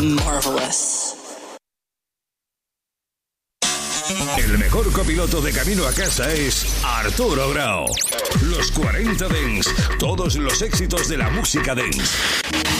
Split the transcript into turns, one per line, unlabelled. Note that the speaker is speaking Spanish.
marvelous.
El mejor copiloto de camino a casa es Arturo Grau. Los 40 Dance, todos los éxitos de la música dance.